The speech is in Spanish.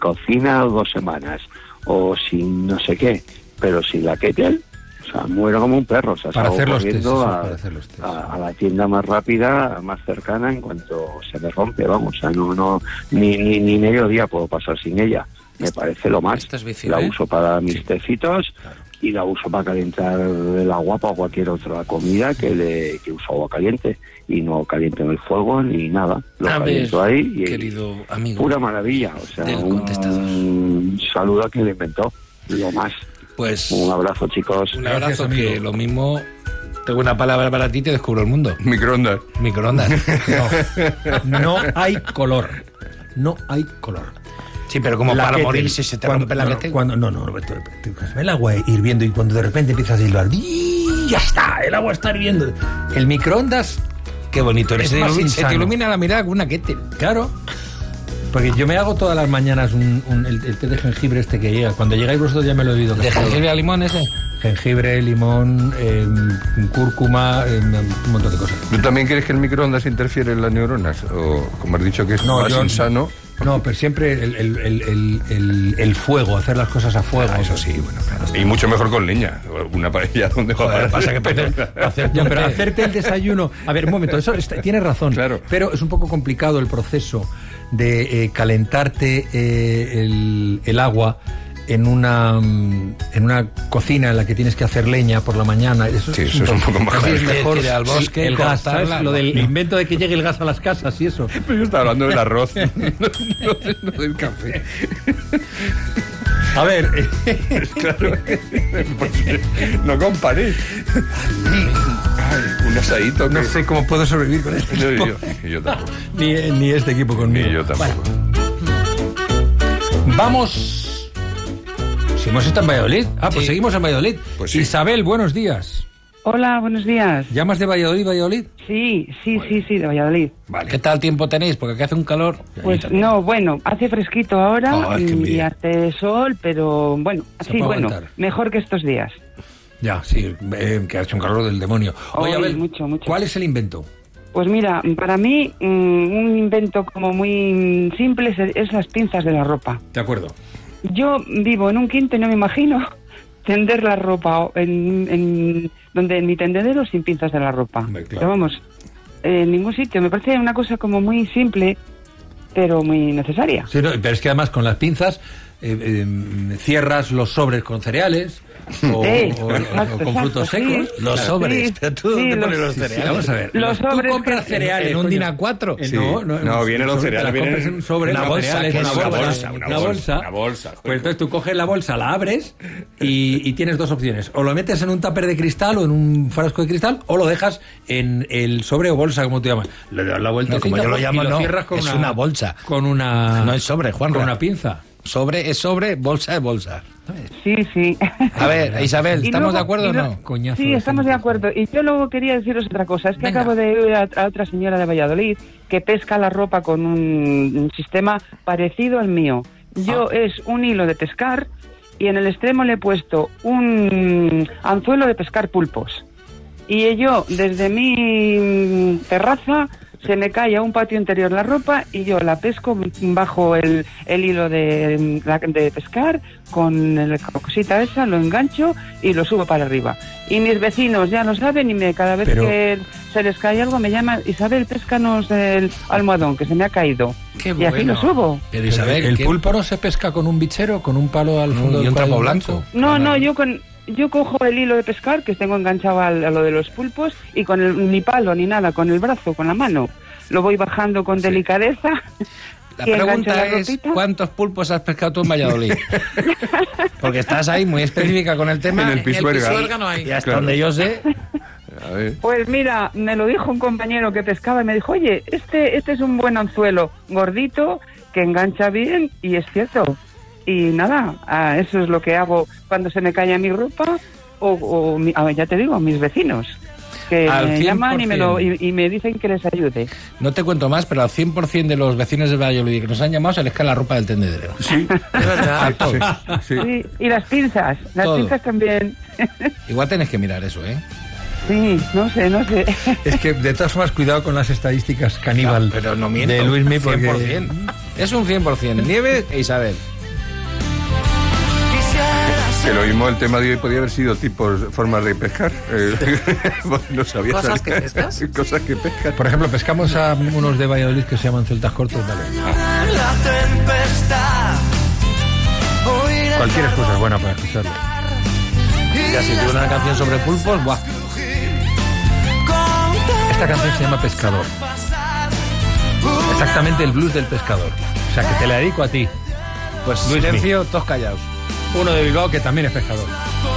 cocina 2 semanas, o sin no sé qué, pero sin la kettle, o sea, muero como un perro. O sea, para hacer los corriendo test, a la tienda más rápida, más cercana, en cuanto se me rompe, vamos. O sea, ni medio día puedo pasar sin ella. Me parece lo más. La uso para mis tecitos, claro, y la uso para calentar el agua para cualquier otra comida que uso agua caliente, y no caliento en el fuego ni nada. Lo caliento ahí y querido amigo, pura maravilla. O sea, un saludo a quien lo inventó. Lo más. Pues un abrazo, chicos. Un abrazo. Gracias, que lo mismo. Tengo una palabra para ti, te descubro el mundo. Microondas. No hay color. No hay color. Sí, pero como para morirse se te rompe la kettle. No, el agua hirviendo, y cuando de repente empiezas a silbar, ya está, el agua está hirviendo. El microondas, qué bonito eres. Se te ilumina la mirada con una kettle. Claro. Porque yo me hago todas las mañanas el té de jengibre este que llega. Cuando llegáis vosotros ya me lo he oído. ¿De jengibre a limón ese? Jengibre, limón, cúrcuma, un montón de cosas. ¿Tú también crees que el microondas interfiere en las neuronas? O, como has dicho, que es más insano. No, pero siempre el fuego, hacer las cosas a fuego. Eso sí, bueno, claro. Y mucho mejor con leña. Una paella donde pasa que pero hacerte el desayuno. A ver, un momento, eso tienes razón. Claro. Pero es un poco complicado el proceso de calentarte el agua en una cocina en la que tienes que hacer leña por la mañana. Eso es un poco más fácil. Es mejor ir al bosque, el gas, ¿sabes? Lo del invento de que llegue el gas a las casas y eso. Pero yo estaba hablando del arroz, no del café. A ver, claro, pues, no comparé. Un asadito. No sé cómo puedo sobrevivir con esto. Yo tampoco. Ni este equipo conmigo. Ni yo tampoco. Bueno. Vamos. Si hemos estado en Valladolid. Pues seguimos en Valladolid. Pues sí. Isabel, buenos días. Hola, buenos días. ¿Llamas de Valladolid? Sí, de Valladolid. Vale. ¿Qué tal tiempo tenéis? Porque aquí hace un calor. Pues no, bueno, hace fresquito ahora y hace sol, pero bueno, así mejor que estos días. Ya, sí, que ha hecho un calor del demonio. Oye, Abel, mucho. ¿Cuál es el invento? Pues mira, para mí un invento como muy simple es las pinzas de la ropa. De acuerdo. Yo vivo en un quinto y no me imagino tender la ropa en mi tendedero sin pinzas de la ropa. Claro. Pero vamos, en ningún sitio. Me parece una cosa como muy simple, pero muy necesaria. Sí, pero es que además con las pinzas cierras los sobres con cereales o con frutos secos. Los sobres. ¿Tú dónde pones los cereales? Vamos a ver. Los tú sobres compras cereales en un DIN A4. Sí. No, vienen los cereales. Vienen un sobre, una bolsa. Una bolsa. Pues entonces tú coges la bolsa, la abres y tienes dos opciones. O lo metes en un tupper de cristal o en un frasco de cristal, o lo dejas en el sobre o bolsa, como tú llamas. Le das la vuelta, como yo lo llamo, lo cierras con una bolsa. Con una... No es sobre, Juan. Con una pinza. Sobre es sobre, bolsa es bolsa. Sí. A ver, Isabel, ¿estamos de acuerdo o no? Coñazo, sí, estamos de acuerdo. Y yo luego quería deciros otra cosa. Es que acabo de ir a otra señora de Valladolid que pesca la ropa con un sistema parecido al mío. Yo es un hilo de pescar y en el extremo le he puesto un anzuelo de pescar pulpos. Y yo, desde mi terraza, se me cae a un patio interior la ropa y yo la pesco bajo el hilo de pescar, con la cosita esa, lo engancho y lo subo para arriba. Y mis vecinos ya lo saben y cada vez que se les cae algo me llaman: Isabel, péscanos el almohadón, que se me ha caído. Qué y así lo subo. Pero Isabel, ¿el pulpo no se pesca con un bichero, con un palo al fondo y un trapo blanco? No, yo cojo el hilo de pescar que tengo enganchado a lo de los pulpos y con ni palo ni nada, con el brazo, con la mano. Lo voy bajando con delicadeza. La pregunta es, ¿cuántos pulpos has pescado tú en Valladolid? Porque estás ahí muy específica con el tema. En el Pisuerga no hay. Y hasta donde yo sé... A ver. Pues mira, me lo dijo un compañero que pescaba y me dijo: oye, este es un buen anzuelo, gordito, que engancha bien, y es cierto. Y nada, eso es lo que hago cuando se me cae mi ropa ya te digo, mis vecinos, que me llaman y me dicen que les ayude. No te cuento más, pero al 100% de los vecinos de Valladolid que nos han llamado se les cae la ropa del tendedero. Sí, es verdad. Sí. Y las pinzas también. Igual tenés que mirar eso, ¿eh? Sí, no sé. Es que de todas formas, cuidado con las estadísticas caníbal pero no miento, de Luismi, porque 100%. Es un 100%. Nieves e Isabel. Que lo mismo el tema de hoy podía haber sido formas de pescar. No sabía. ¿Cosas que pescas? Cosas que pescas. Por ejemplo, pescamos a unos de Valladolid que se llaman celtas cortos, vale. Cualquier excusa es buena para escucharlo. Ya si tuve una canción sobre pulpos, ¡buah! Esta canción se llama Pescador. Exactamente el blues del pescador. O sea, que te la dedico a ti. Pues silencio, todos callados. Uno de Bilbao que también es pescador.